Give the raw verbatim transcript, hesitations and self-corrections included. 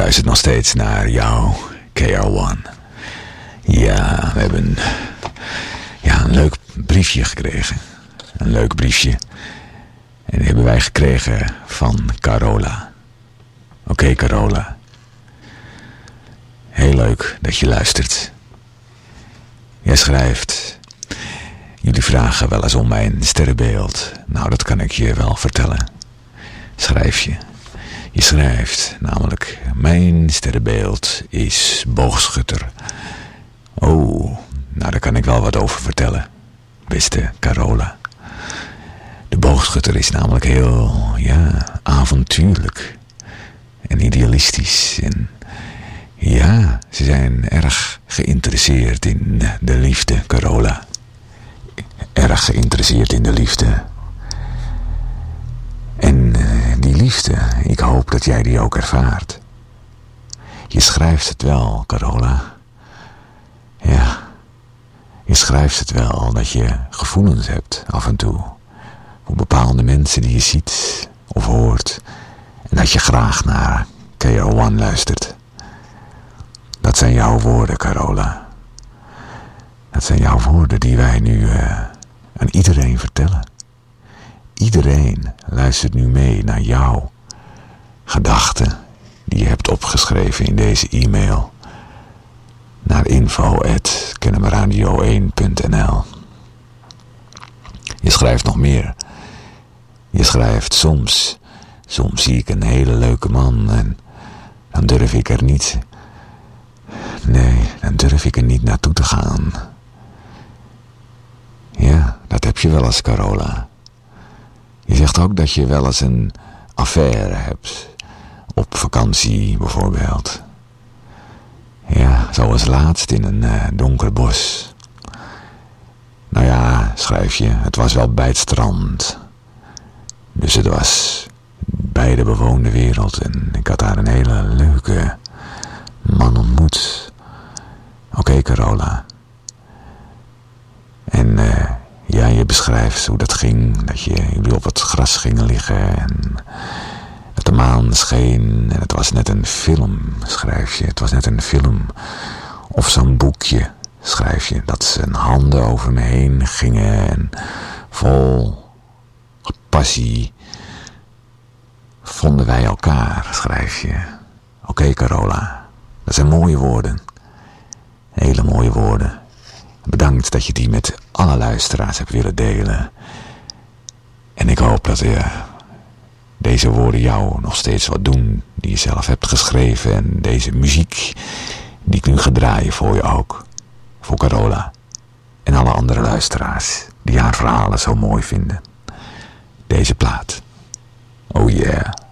luistert nog steeds naar jou, K R one. Ja, we hebben ja, een leuk briefje gekregen. Een leuk briefje. En die hebben wij gekregen van Carola. Oké, okay, Carola. Heel leuk dat je luistert. Jij schrijft: jullie vragen wel eens om mijn sterrenbeeld. Nou, dat kan ik je wel vertellen. Schrijf je. Je schrijft namelijk: mijn sterrenbeeld is boogschutter. Oh, nou daar kan ik wel wat over vertellen, beste Carola. De boogschutter is namelijk heel, ja, avontuurlijk en idealistisch. En ja, ze zijn erg geïnteresseerd in de liefde, Carola. Erg geïnteresseerd in de liefde. En uh, die liefde, ik hoop dat jij die ook ervaart. Je schrijft het wel, Carola. Ja, je schrijft het wel dat je gevoelens hebt af en toe. Voor bepaalde mensen die je ziet of hoort. En dat je graag naar K R one luistert. Dat zijn jouw woorden, Carola. Dat zijn jouw woorden die wij nu uh, aan iedereen vertellen. Iedereen luistert nu mee naar jouw gedachten die je hebt opgeschreven in deze e-mail naar info at kennemerradio één punt n l. Je schrijft nog meer. Je schrijft: soms, soms zie ik een hele leuke man en dan durf ik er niet, nee, dan durf ik er niet naartoe te gaan. Ja, dat heb je wel eens, Carola. Je zegt ook dat je wel eens een affaire hebt. Op vakantie bijvoorbeeld. Ja, zoals laatst in een uh, donker bos. Nou ja, schrijf je, het was wel bij het strand. Dus het was bij de bewoonde wereld. En ik had daar een hele leuke man ontmoet. Oké, okay, Carola. En uh, ja, je beschrijft hoe dat ging. Dat je, jullie op het gras gingen liggen. En dat de maan scheen. En het was net een film, schrijf je. Het was net een film. Of zo'n boekje, schrijf je. Dat zijn handen over me heen gingen. En vol passie vonden wij elkaar, schrijf je. Oké, okay, Carola. Dat zijn mooie woorden. Hele mooie woorden. Bedankt dat je die met alle luisteraars hebt willen delen. En ik hoop dat uh, deze woorden jou nog steeds wat doen. Die je zelf hebt geschreven. En deze muziek die ik nu ga draaien voor je ook. Voor Carola. En alle andere luisteraars die haar verhalen zo mooi vinden. Deze plaat. Oh yeah.